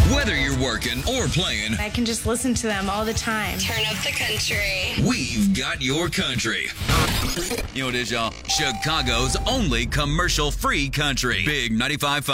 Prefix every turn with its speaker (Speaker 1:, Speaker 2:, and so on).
Speaker 1: Whether you're working or playing,
Speaker 2: I can just listen to them all the time.
Speaker 3: Turn up the country.
Speaker 1: we've got your country. You know what it is, y'all? Chicago's only commercial-free country. Big 95.5.